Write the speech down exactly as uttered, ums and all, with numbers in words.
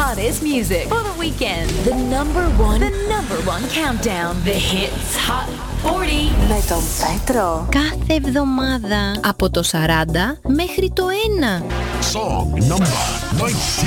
hottest music for the weekend. The number one, the number one countdown. The Hits Hot σαράντα. Με τον Πέτρο. Κάθε εβδομάδα από το σαράντα μέχρι το ένα. Song number nineteen.